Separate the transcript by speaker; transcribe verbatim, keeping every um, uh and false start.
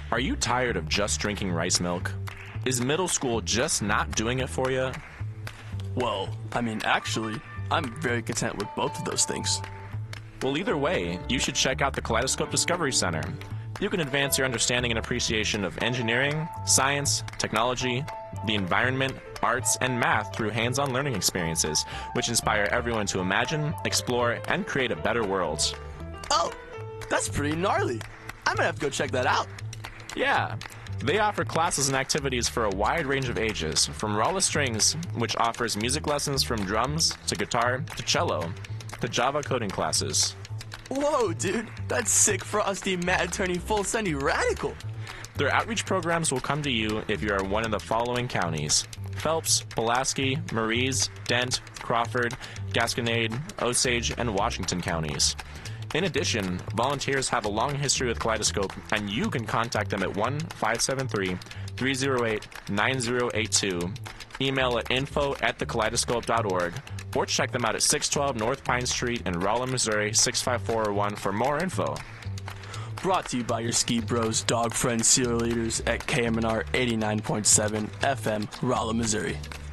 Speaker 1: Are you tired of just drinking rice milk? Is middle school just not doing it for you?
Speaker 2: Well, I mean, actually, I'm very content with both of those things.
Speaker 1: Well, either way, you should check out the Kaleidoscope Discovery Center. You can advance your understanding and appreciation of engineering, science, technology, the environment, arts, and math through hands-on learning experiences, which inspire everyone to imagine, explore, and create a better world.
Speaker 2: Oh, that's pretty gnarly. I'm gonna have to go check that out.
Speaker 1: Yeah. They offer classes and activities for a wide range of ages, from Rolla Strings, which offers music lessons from drums to guitar to cello, to Java coding classes.
Speaker 2: Whoa, dude, that's sick, frosty, mad, turning full Sunday radical.
Speaker 1: Their outreach programs will come to you if you are one of the following counties: Phelps, Pulaski, Maries, Dent, Crawford, Gasconade, Osage, and Washington counties. In addition, volunteers have a long history with Kaleidoscope, and you can contact them at one five seven three, three zero eight, nine zero eight two, email at info at the kaleidoscope dot org, or check them out at six twelve North Pine Street in Rolla, Missouri six five four zero one for more info.
Speaker 2: Brought to you by your ski bros, dog friends, cheerleaders at K M N R eighty-nine point seven F M, Rolla, Missouri.